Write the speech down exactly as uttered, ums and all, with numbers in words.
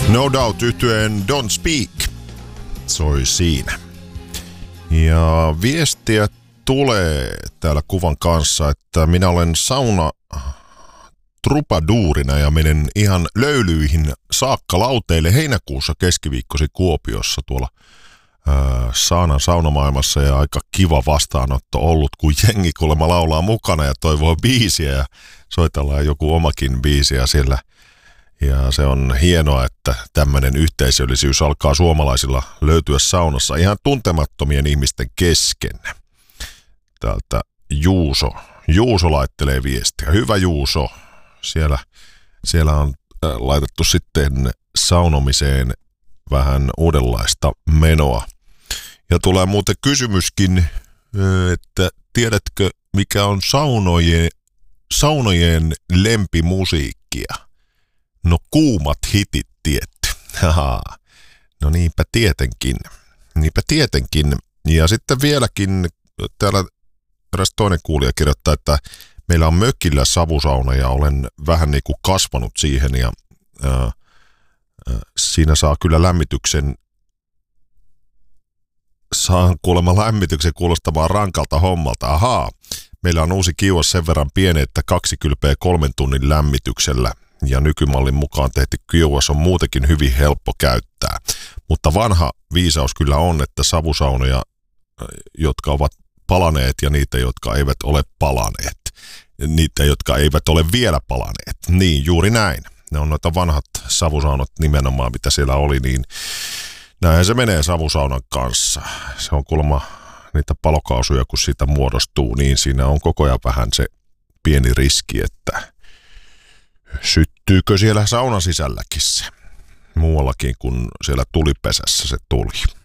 No Doubt yhtyeen Don't Speak soi siinä. Ja viestiä tulee täällä kuvan kanssa, että minä olen sauna trupaduurina ja menen ihan löylyihin saakka lauteille heinäkuussa keskiviikkosi Kuopiossa tuolla ää, Saanan saunamaailmassa, ja aika kiva vastaanotto ollut, kun jengi kuulemma laulaa mukana ja toivoo biisiä ja soitellaan joku omakin biisiä siellä. Ja se on hienoa, että tämmöinen yhteisöllisyys alkaa suomalaisilla löytyä saunassa ihan tuntemattomien ihmisten kesken. Täältä Juuso. Juuso laittelee viestiä. Hyvä Juuso. Siellä, siellä on äh, laitettu sitten saunomiseen vähän uudenlaista menoa. Ja tulee muuten kysymyskin, äh, että tiedätkö mikä on saunojen, saunojen lempimusiikkia? No kuumat hitit tietty. Haha. No niinpä tietenkin. Niinpä tietenkin. Ja sitten vieläkin täällä eräs toinen kuulija kirjoittaa, että meillä on mökillä savusauna ja olen vähän niin kuin kasvanut siihen ja ää, ää, siinä saa kyllä lämmityksen, saan kuulemma lämmityksen kuulostamaan rankalta hommalta. Ahaa, meillä on uusi kiuas sen verran pieni, että kaksi kylpeä kolmen tunnin lämmityksellä. Ja nykymallin mukaan tehty kiuas on muutenkin hyvin helppo käyttää. Mutta vanha viisaus kyllä on, että savusaunoja, jotka ovat palaneet ja niitä, jotka eivät ole palaneet. Niitä, jotka eivät ole vielä palaneet. Niin, juuri näin. Ne on noita vanhat savusaunat nimenomaan, mitä siellä oli, niin näinhän se menee savusaunan kanssa. Se on kuulemma niitä palokausuja, kun siitä muodostuu, niin siinä on koko ajan vähän se pieni riski, että syttyykö siellä saunan sisälläkin se, muuallakin kuin siellä tulipesässä se tuli.